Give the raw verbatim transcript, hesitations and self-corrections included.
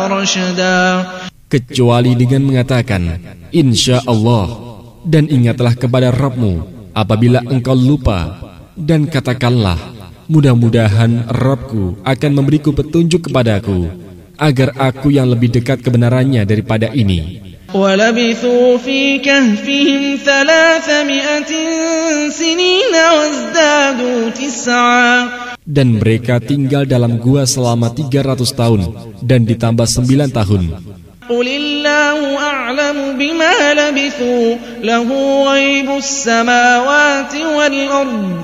رشدا. Kecuali dengan mengatakan insya Allah, dan ingatlah kepada Rabbmu apabila engkau lupa, dan katakanlah mudah-mudahan Rabbku akan memberiku petunjuk kepadaku agar aku yang lebih dekat kebenarannya daripada ini. وَلَبِثُوا فِي كَهْفِهِمْ ثَلَاثَمِائَةٍ سِنِينَ وَازْدَادُوا تِسْعًا. Dan mereka tinggal dalam gua selama tiga ratus tahun dan ditambah sembilan tahun. قُلِ اللَّهُ أَعْلَمُ بِمَا لَبِثُوا لَهُ غَيْبُ السَّمَاوَاتِ وَالْأَرْضِ